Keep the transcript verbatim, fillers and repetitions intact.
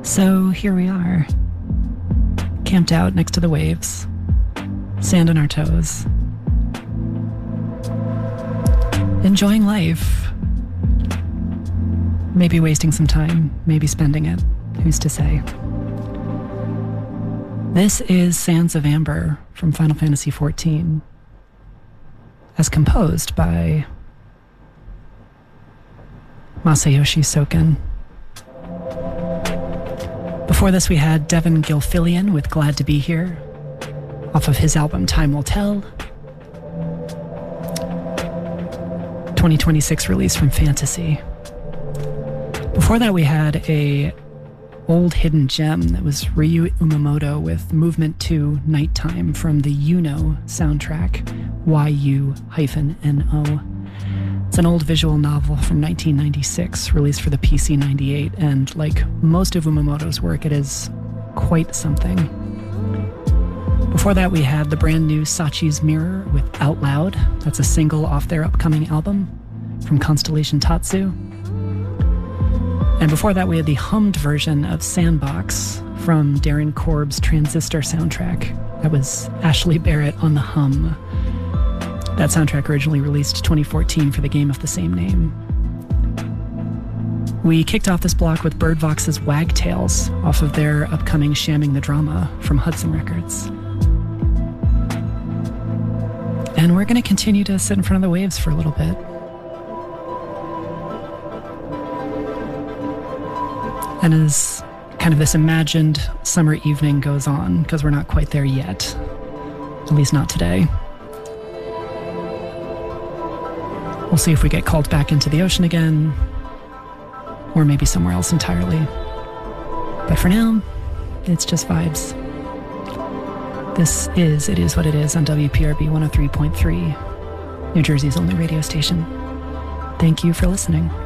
So here we are, camped out next to the waves, sand on our toes, enjoying life, maybe wasting some time, maybe spending it, who's to say. This is Sands of Amber from Final Fantasy fourteen, as composed by Masayoshi Soken. Before this, we had Devin Gilfillian with Glad to Be Here, off of his album Time Will Tell, twenty twenty-six release from Fantasy. Before that, we had a old hidden gem that was Ryu Umamoto with Movement to Nighttime from the Yuno soundtrack, Y U N O. It's an old visual novel from nineteen ninety-six, released for the P C ninety-eight, and like most of Umamoto's work, it is quite something. Before that, we had the brand new Sachi's Mirror with Out Loud. That's a single off their upcoming album from Constellation Tatsu. And before that, we had the hummed version of Sandbox from Darren Korb's Transistor soundtrack. That was Ashley Barrett on the hum. That soundtrack originally released twenty fourteen for the game of the same name. We kicked off this block with Birdvox's Wagtails off of their upcoming Shamming the Drama from Hudson Records. And we're going to continue to sit in front of the waves for a little bit. And as kind of this imagined summer evening goes on, because we're not quite there yet, at least not today, we'll see if we get called back into the ocean again, or maybe somewhere else entirely. But for now, it's just vibes. This is It Is What It Is on W P R B one oh three point three, New Jersey's only radio station. Thank you for listening.